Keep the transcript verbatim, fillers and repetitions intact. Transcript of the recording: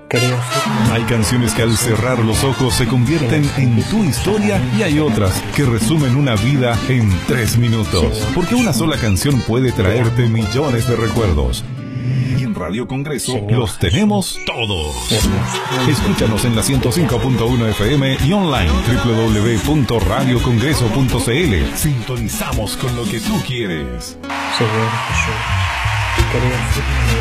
Creo. Hay canciones que al cerrar los ojos se convierten en tu historia y hay otras que resumen una vida en tres minutos. Porque una sola canción puede traerte millones de recuerdos. Y en Radio Congreso los tenemos todos. Escúchanos en la ciento cinco punto uno F M y online doble u doble u doble u punto radio congreso punto c l. Sintonizamos con lo que tú quieres. Señor Jesús, creo firmemente